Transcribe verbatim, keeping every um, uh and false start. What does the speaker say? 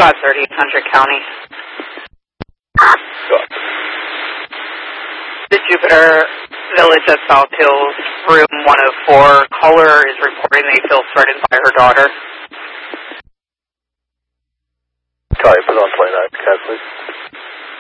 five thirty, Hunter County. The Jupiter Village at South Hills, room one oh four. Caller is reporting they feel threatened by her daughter.